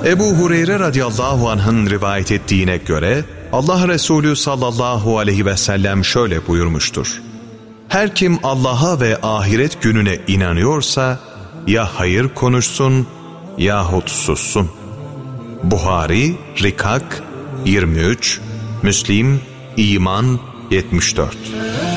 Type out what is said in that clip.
Ebu Hureyre radıyallahu anh'ın rivayet ettiğine göre Allah Resulü sallallahu aleyhi ve sellem şöyle buyurmuştur: Her kim Allah'a ve ahiret gününe inanıyorsa ya hayır konuşsun yahut sussun. Buhari, Rikak 23, Müslim, İman 74.